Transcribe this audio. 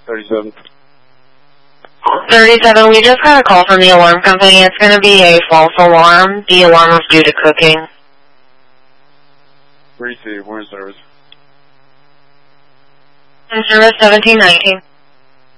37. 37, we just got a call from the alarm company. It's going to be a false alarm. The alarm was due to cooking. Receive, we're in service. In service 1719.